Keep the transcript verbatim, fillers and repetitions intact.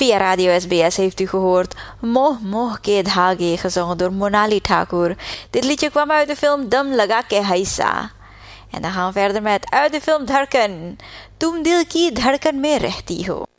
Via Radio S B S heeft u gehoord Moh Moh Ke Dhage, gezongen door Monali Thakur. Dit liedje kwam uit de film Dam Laga Ke Haisa. En dan gaan we verder met uit de film Dharkan, Tum Dil Ki Dharkan Mein Rehti Ho.